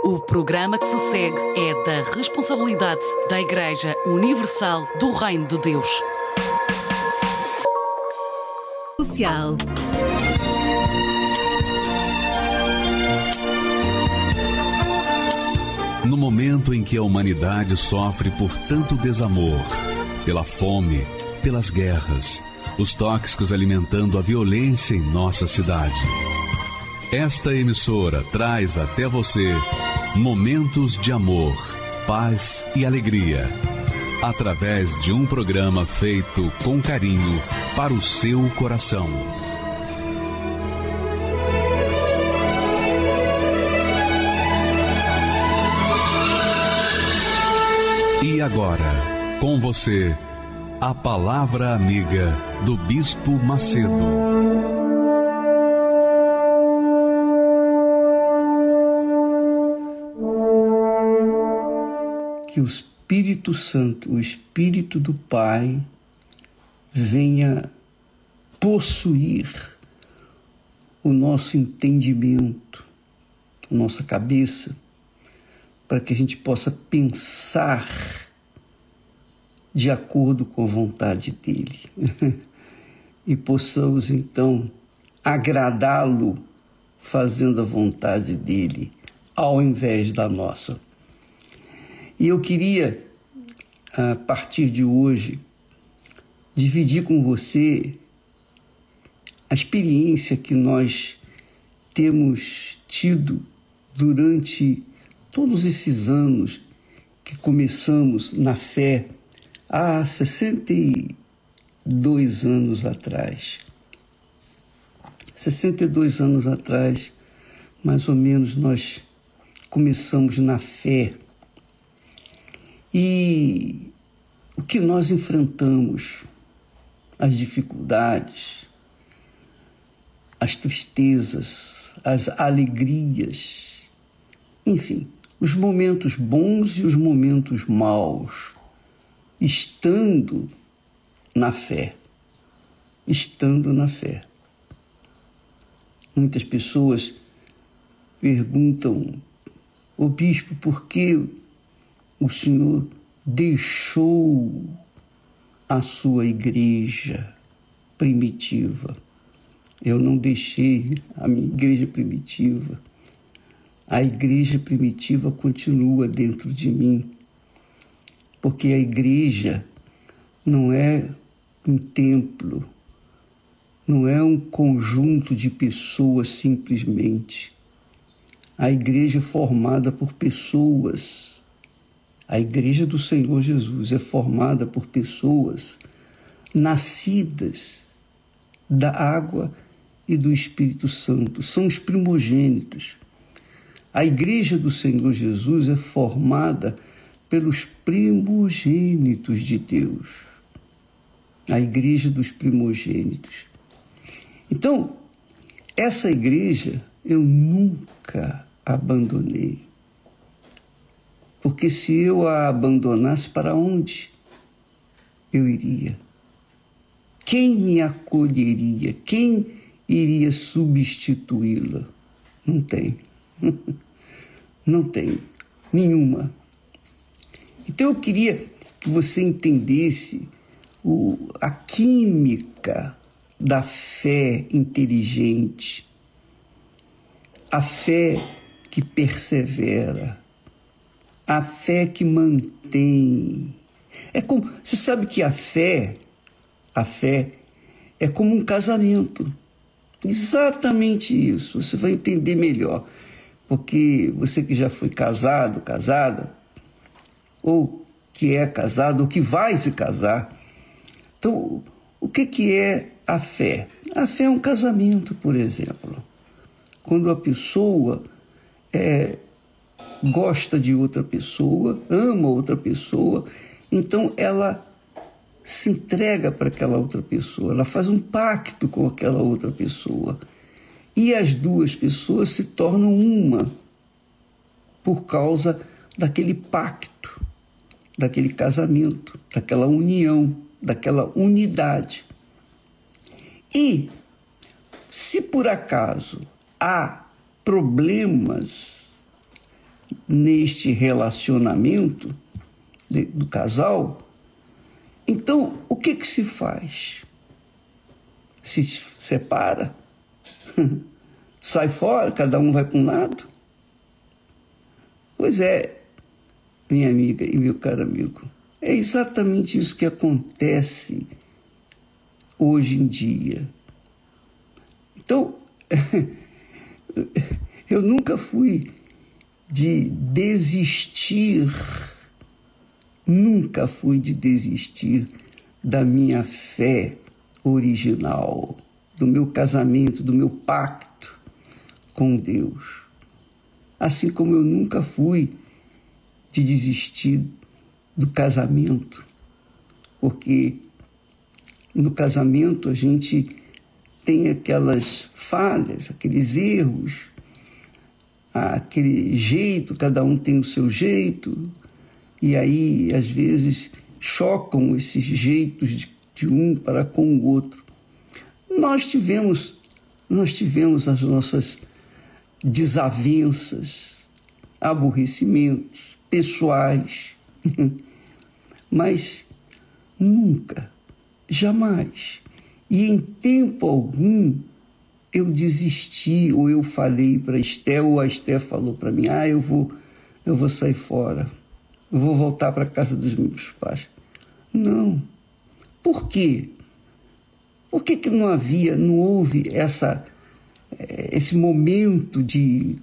O programa que se segue é da responsabilidade da Igreja Universal do Reino de Deus. Social. No momento em que a humanidade sofre por tanto desamor, pela fome, pelas guerras, os tóxicos alimentando a violência em nossa cidade, esta emissora traz até você momentos de amor, paz e alegria, através de um programa feito com carinho para o seu coração. E agora, com você, a Palavra Amiga do Bispo Macedo. Que o Espírito Santo, o Espírito do Pai, venha possuir o nosso entendimento, a nossa cabeça, para que a gente possa pensar de acordo com a vontade dele e possamos então agradá-lo fazendo a vontade dele ao invés da nossa. E eu queria, a partir de hoje, dividir com você a experiência que nós temos tido durante todos esses anos que começamos na fé há 62 anos atrás. 62 anos atrás, mais ou menos, nós começamos na fé. E o que nós enfrentamos, as dificuldades, as tristezas, as alegrias, enfim, os momentos bons e os momentos maus, estando na fé. Muitas pessoas perguntam: ô bispo, por que o Senhor deixou a sua igreja primitiva? Eu não deixei a minha igreja primitiva. A igreja primitiva continua dentro de mim, porque a igreja não é um templo, não é um conjunto de pessoas simplesmente. A igreja é formada por pessoas. A igreja do Senhor Jesus é formada por pessoas nascidas da água e do Espírito Santo. São os primogênitos. A igreja do Senhor Jesus é formada pelos primogênitos de Deus. A igreja dos primogênitos. Então, essa igreja eu nunca abandonei. Porque se eu a abandonasse, para onde eu iria? Quem me acolheria? Quem iria substituí-la? Não tem. Não tem nenhuma. Então eu queria que você entendesse a química da fé inteligente, a fé que persevera, a fé que mantém. Você sabe que a fé é como um casamento. Exatamente isso. Você vai entender melhor. Porque você que já foi casado, casada, ou que é casado, ou que vai se casar. Então, o que é a fé? A fé é um casamento, por exemplo. Quando a pessoa gosta de outra pessoa, ama outra pessoa, então ela se entrega para aquela outra pessoa, ela faz um pacto com aquela outra pessoa. E as duas pessoas se tornam uma por causa daquele pacto, daquele casamento, daquela união, daquela unidade. E se por acaso há problemas neste relacionamento do casal, então o que se faz? Se separa? Sai fora, cada um vai para um lado? Pois é, minha amiga e meu caro amigo, é exatamente isso que acontece hoje em dia. Então, eu nunca fui de desistir, nunca fui de desistir da minha fé original, do meu casamento, do meu pacto com Deus. Assim como eu nunca fui de desistir do casamento, porque no casamento a gente tem aquelas falhas, aqueles erros, aquele jeito, cada um tem o seu jeito, e aí às vezes chocam esses jeitos de um para com o outro. Nós tivemos as nossas desavenças, aborrecimentos pessoais, mas nunca, jamais, e em tempo algum eu desisti, ou eu falei para a Esté, ou a Esté falou para mim, eu vou sair fora, eu vou voltar para a casa dos meus pais. Não. Por quê? Por que não houve esse momento de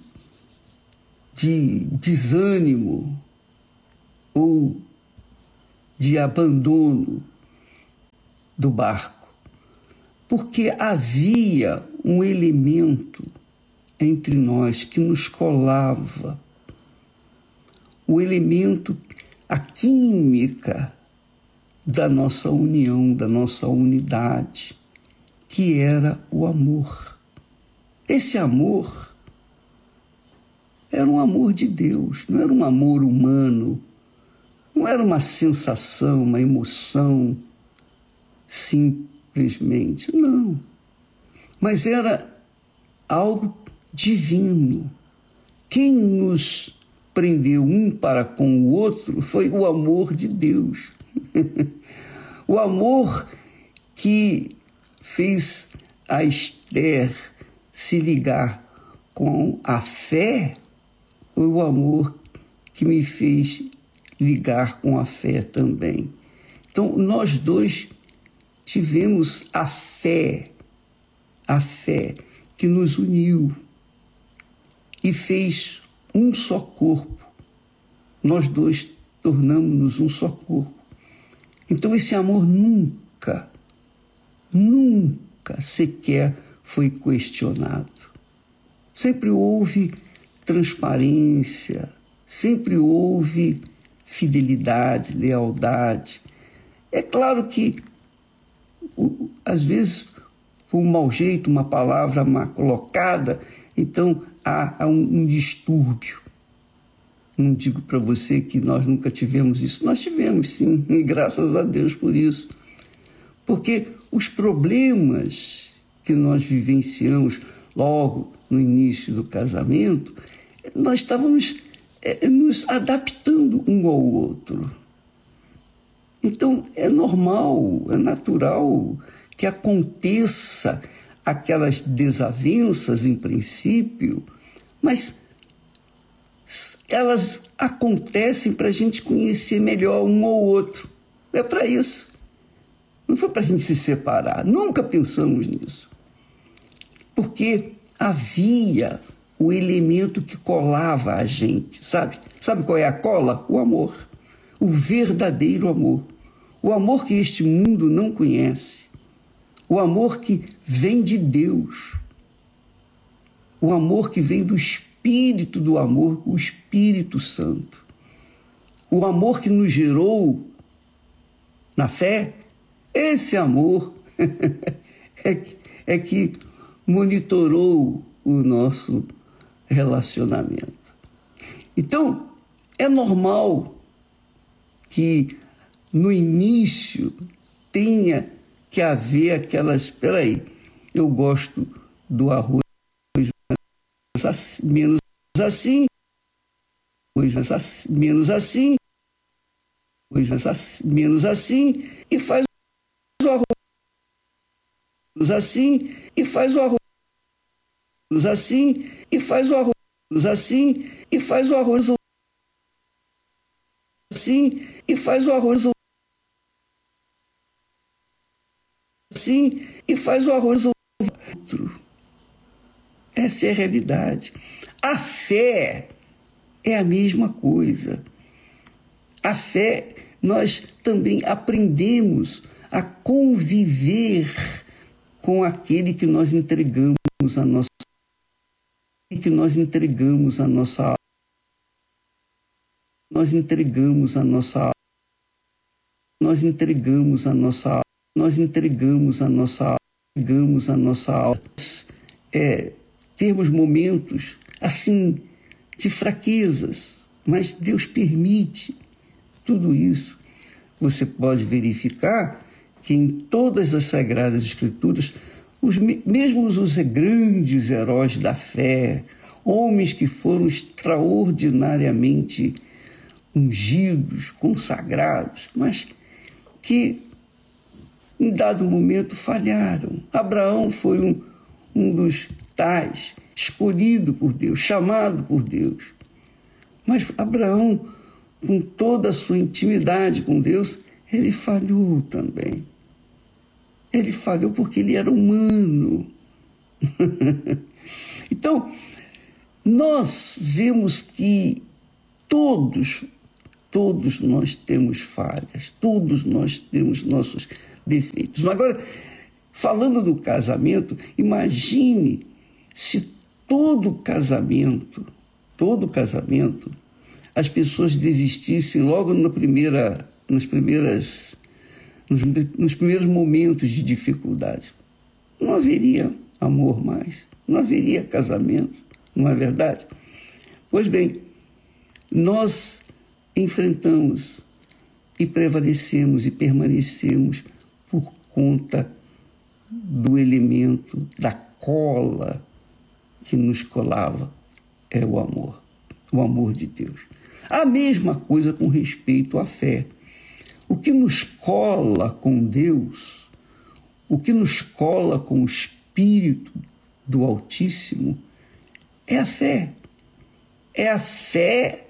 desânimo ou de abandono do barco? Porque havia um elemento entre nós que nos colava, o elemento, a química da nossa união, da nossa unidade, que era o amor. Esse amor era um amor de Deus, não era um amor humano, não era uma sensação, uma emoção simplesmente, não. Mas era algo divino. Quem nos prendeu um para com o outro foi o amor de Deus. O amor que fez a Esther se ligar com a fé foi o amor que me fez ligar com a fé também. Então, nós dois tivemos a fé que nos uniu e fez um só corpo. Nós dois tornamos-nos um só corpo. Então, esse amor nunca sequer foi questionado. Sempre houve transparência, sempre houve fidelidade, lealdade. É claro que, às vezes, por um mau jeito, uma palavra mal colocada, então há um distúrbio. Não digo para você que nós nunca tivemos isso. Nós tivemos, sim, e graças a Deus por isso. Porque os problemas que nós vivenciamos logo no início do casamento, nós estávamos nos adaptando um ao outro. Então, é normal, é natural que aconteça aquelas desavenças em princípio, mas elas acontecem para a gente conhecer melhor um ao outro. É para isso. Não foi para a gente se separar. Nunca pensamos nisso. Porque havia o elemento que colava a gente, sabe? Sabe qual é a cola? O amor. O verdadeiro amor. O amor que este mundo não conhece. O amor que vem de Deus. O amor que vem do Espírito do amor, o Espírito Santo. O amor que nos gerou na fé, esse amor é que monitorou o nosso relacionamento. Então, é normal que no início tenha que haver aquelas... Espera aí, eu gosto do arroz menos assim, menos assim, menos assim, e faz o arroz assim, e faz o arroz assim, e faz o arroz assim, e faz o arroz assim, e faz o arroz assim, e faz o arroz outro. Essa é a realidade. A fé é a mesma coisa. A fé, nós também aprendemos a conviver com aquele que nós entregamos a nossa alma. Nós entregamos a nossa alma. Termos momentos assim de fraquezas, mas Deus permite tudo isso. Você pode verificar que em todas as Sagradas Escrituras, mesmo os grandes heróis da fé, homens que foram extraordinariamente ungidos, consagrados, mas que em dado momento falharam. Abraão foi um dos tais, escolhido por Deus, chamado por Deus. Mas Abraão, com toda a sua intimidade com Deus, ele falhou também. Ele falhou porque ele era humano. Então, nós vemos que todos nós temos falhas, todos nós temos nossos defeitos. Agora, falando do casamento, imagine se todo casamento, as pessoas desistissem logo nos primeiros momentos de dificuldade. Não haveria amor mais, não haveria casamento, não é verdade? Pois bem, nós enfrentamos e prevalecemos e permanecemos por conta do elemento, da cola que nos colava, é o amor de Deus. A mesma coisa com respeito à fé. O que nos cola com Deus, o que nos cola com o Espírito do Altíssimo, é a fé. É a fé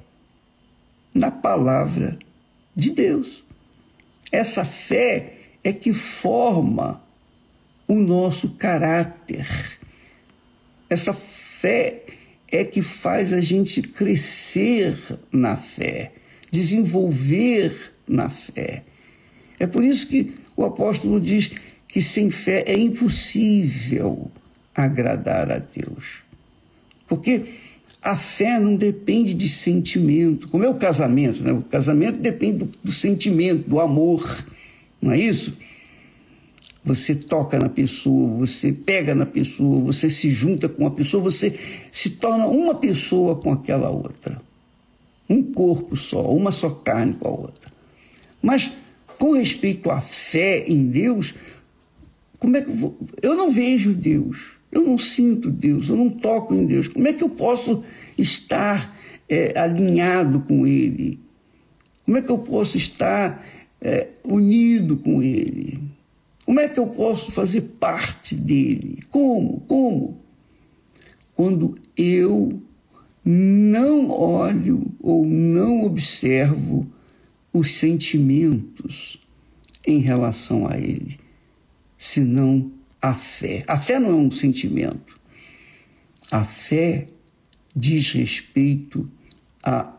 na palavra de Deus. Essa fé é que forma o nosso caráter. Essa fé é que faz a gente crescer na fé, desenvolver na fé. É por isso que o apóstolo diz que sem fé é impossível agradar a Deus. Porque a fé não depende de sentimento, como é o casamento, né? O casamento depende do sentimento, do amor, não é isso? Você toca na pessoa, você pega na pessoa, você se junta com a pessoa, você se torna uma pessoa com aquela outra. Um corpo só, uma só carne com a outra. Mas, com respeito à fé em Deus, como é que eu não vejo Deus, eu não sinto Deus, eu não toco em Deus. Como é que eu posso estar alinhado com Ele? Como é que eu posso estar unido com Ele? Como é que eu posso fazer parte dele? Como? Quando eu não olho ou não observo os sentimentos em relação a ele, senão a fé. A fé não é um sentimento. A fé diz respeito à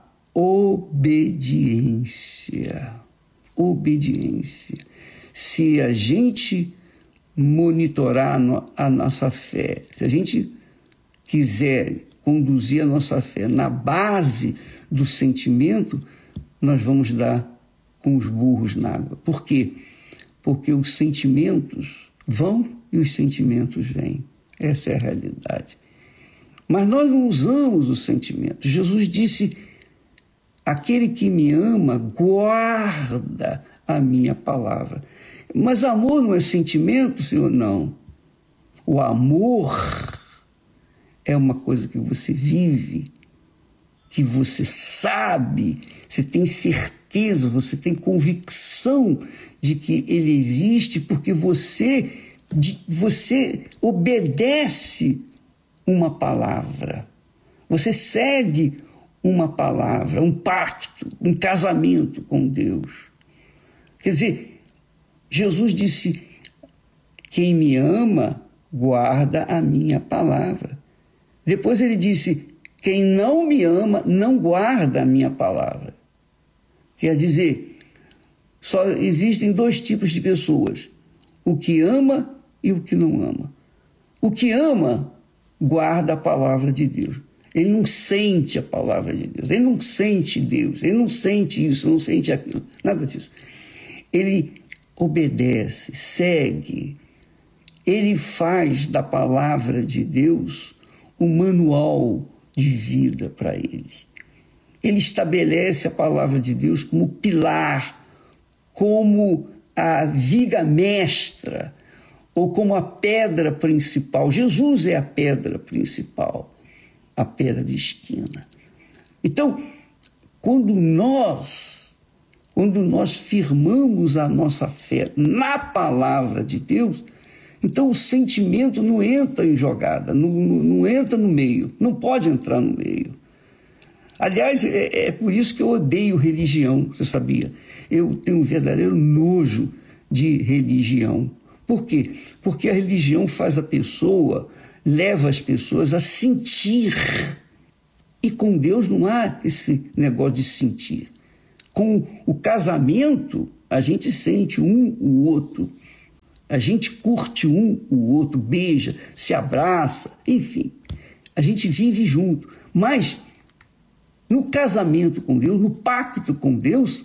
obediência. Obediência. Se a gente monitorar a nossa fé, se a gente quiser conduzir a nossa fé na base do sentimento, nós vamos dar com os burros na água. Por quê? Porque os sentimentos vão e os sentimentos vêm. Essa é a realidade. Mas nós não usamos os sentimentos. Jesus disse: aquele que me ama guarda a minha palavra. Mas amor não é sentimento, Senhor? Não. O amor é uma coisa que você vive, que você sabe, você tem certeza, você tem convicção de que ele existe, porque você obedece uma palavra, você segue uma palavra, um pacto, um casamento com Deus. Quer dizer, Jesus disse: quem me ama, guarda a minha palavra. Depois ele disse: quem não me ama, não guarda a minha palavra. Quer dizer, só existem dois tipos de pessoas: o que ama e o que não ama. O que ama, guarda a palavra de Deus. Ele não sente a palavra de Deus, ele não sente Deus, ele não sente isso, não sente aquilo, nada disso. Ele obedece, segue, ele faz da palavra de Deus o manual de vida para ele. Ele estabelece a palavra de Deus como pilar, como a viga mestra, ou como a pedra principal. Jesus é a pedra principal, a pedra de esquina. Então, quando nós firmamos a nossa fé na palavra de Deus, então o sentimento não entra em jogada, não entra no meio, não pode entrar no meio. Aliás, é por isso que eu odeio religião, você sabia? Eu tenho um verdadeiro nojo de religião. Por quê? Porque a religião leva as pessoas a sentir. E com Deus não há esse negócio de sentir. Com o casamento, a gente sente o outro. A gente curte o outro, beija, se abraça, enfim. A gente vive junto. Mas no casamento com Deus, no pacto com Deus,